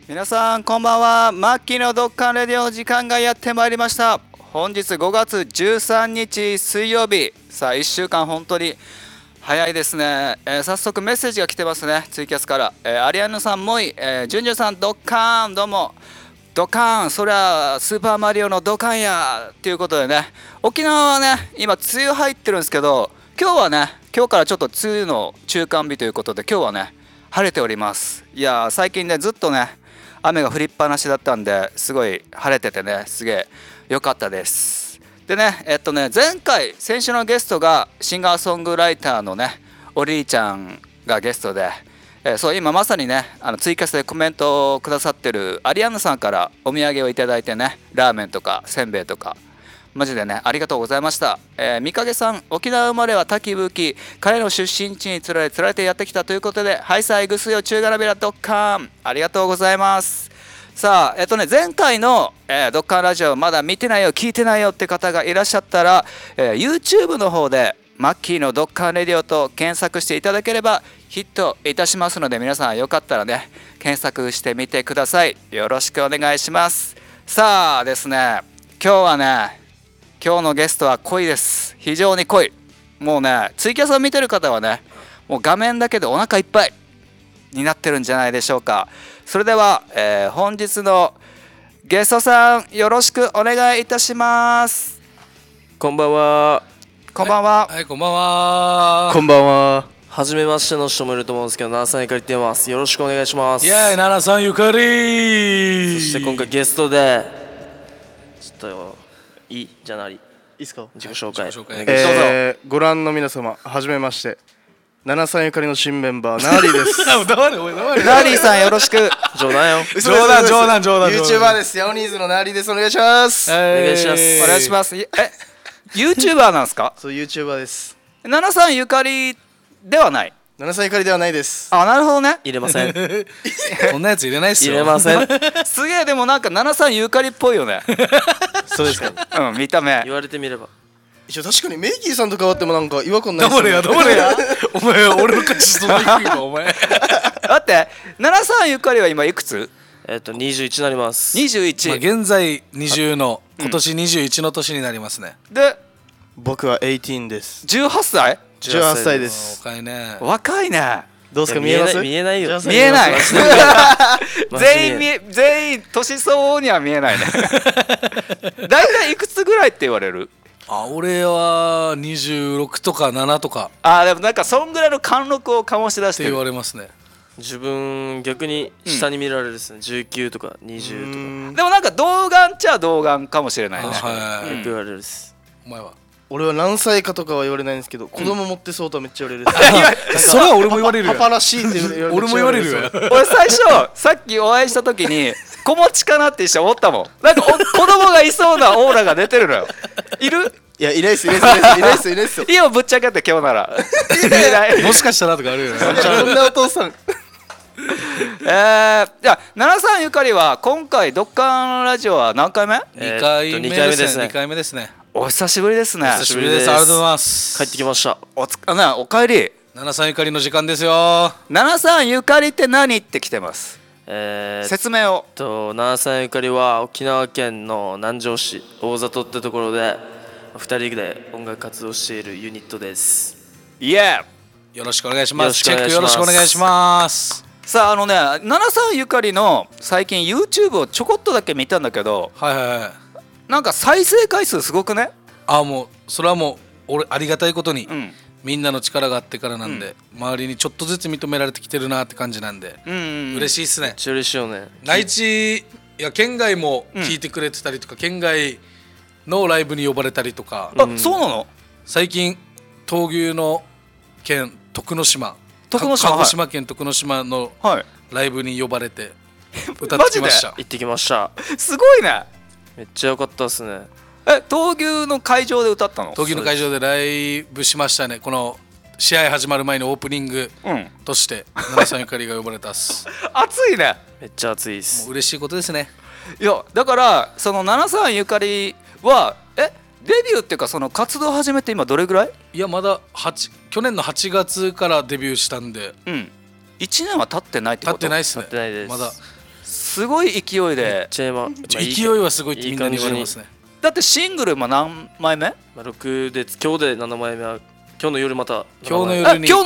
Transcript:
皆さんこんばんは。マッキーのドッカンレディオ時間がやってまいりました。本日5月13日水曜日。さあ1週間本当に早いですね。早速メッセージが来てますね、ツイキャスから。アリアンヌさん、モイ、ジュンジュンさん、ドッカン、どうもドカン、そりゃスーパーマリオのドカンやということでね、沖縄はね今梅雨入ってるんですけど、今日からちょっと梅雨の中間日ということで、今日はね晴れております。いや最近ねずっとね雨が降りっぱなしだったんで、すごい晴れててね、すげえ良かったです。でね先週のゲストがシンガーソングライターのねおりーちゃんがゲストで、そう今まさにねツイキャスでコメントをくださってるアリアンナさんからお土産をいただいてね、ラーメンとかせんべいとかマジでねありがとうございました。みかげさん、沖縄生まれは滝ぶき、彼の出身地につられてやってきたということで、ハイサイグスヨ中柄ビラドッカン、ありがとうございます。さあ前回の、ドッカンラジオまだ見てないよ聞いてないよって方がいらっしゃったら、YouTube の方でマッキーのドッカンレディオと検索していただければヒットいたしますので、皆さんよかったらね検索してみてください。よろしくお願いします。さあですね、今日のゲストは濃いです。非常に濃い。もうねツイキャスを見てる方はねもう画面だけでお腹いっぱいになってるんじゃないでしょうか。それでは、本日のゲストさんよろしくお願いいたします。 こんばんは。 こんばんは。 はい、こんばんは。 こんばんは。初めましての人もいると思うんですけど、奈良さんゆかりって言います。よろしくお願いします。 イエーイ、奈良さんゆかり。 そして今回ゲストでちょっといいじゃなりいいっすか。 自己紹介、 自己紹介お願いします。 ご覧の皆様、はじめまして。奈良さんゆかりの新メンバーナーリーです。 黙れ、おい、黙れ。 ナーリーさんよろしく。 冗談よ。 冗談、冗談、冗談。 YouTuber です。ヤオニーズのナーリーです。お願いします。 お願いします。 お願いします。YouTuber なんですか？ そう、YouTuber です。 奈良さんゆかりではない。 奈良さんゆかりではないです。 あ、なるほどね。 入れません。 こんなやつ入れないっすよ。 入れません。 すげえ、でもなんか奈良さんゆかりっぽいよね。 そうですか。 うん、見た目。 言われてみれば。 一応確かにメイキーさんと変わってもなんか違和感ないっすね。 黙れや、黙れや。お前、俺の勝ちそんな低いの、お前。 だって奈良さんゆかりは今いくつ 21になります。 ？21。 現在20の、今年21の年になりますね。 で僕は18です。 18歳 18歳です。 若いね。 若いね。 どうですか、見えます？ 見えないよ。 見えない。 マジ全員年相応には見えないね。だいたいいくつぐらいって言われる？ 俺は26とか7とかでもなんかそんぐらいの貫禄を醸し出してる。 って言われますね。 自分逆に下に見られるですね。19とか20とでもなんか童顔っちゃ童顔かもしれないね。 かはい。 よく言われるです。 お前は。 俺は何歳かとかは言われないんですけど、子供持ってそうとはめっちゃ言われるです。 それは俺も言われるよ。 パパらしいって俺も言われるよ。 俺最初さっきお会いした時に子持ちかなって一瞬思ったもん。なんか子供がいそうなオーラが出てるのよ。いる？ いや、いないっす、いないっす、いないっす、いないっすよ。 いいよ、ぶっちゃけて今日なら。いないもしかしたらとかあるよね。 そんなお父さん。 じゃあ奈良さんゆかりは今回ドッカンラジオは何回目 2回目二回目ですね。 ですね 2回目ですね。 お久しぶりですね。 久しぶりです。ありがとうございます。 帰ってきました。 おかえり。 奈良さんゆかりの時間ですよ。 奈良さんゆかりって何って来てます。説明を。 奈良さんゆかりは沖縄県の南城市大里ってところで2人で音楽活動しているユニットです。 イエー。 よろしくお願いします。チよろしくお願いしますェックよろしくお願いします。 さあ奈良さんゆかりの最近 YouTube をちょこっとだけ見たんだけど、 はいはいはい。 なんか再生回数すごくね。 もうそれはもう俺ありがたいことに、 うんみんなの力があってからなんで、周りにちょっとずつ認められてきてるなって感じなんで、嬉しいっすね。 めっちゃ嬉しいよね。 内地いや県外も聞いてくれてたりとか、県外のライブに呼ばれたりとか、 そうなの？ 最近闘牛の県徳之島徳之島鹿児島県徳之島のはいライブに呼ばれて歌ってきました。 行ってきました。 すごいね。 めっちゃ良かったっすね。 闘牛の会場で歌ったの？ 闘牛の会場でライブしましたね。この試合始まる前のオープニングとして奈良さんゆかりが呼ばれたっす。 熱いね。 めっちゃ熱いっす。 もう嬉しいことですね。 いやだからその奈良さんゆかりはデビューっていうかその活動始めて今どれぐらい？ いやまだ去年の8月からデビューしたんで、 1年は経ってないってこと？ 経ってないっすね。 経ってないです。 まだすごい勢いめっで。 ちゃ今勢いはすごいってみんなに言われますね。 だってシングルも何枚目？ 6で今日で7枚目は今日の夜また今日のあ、 夜に今日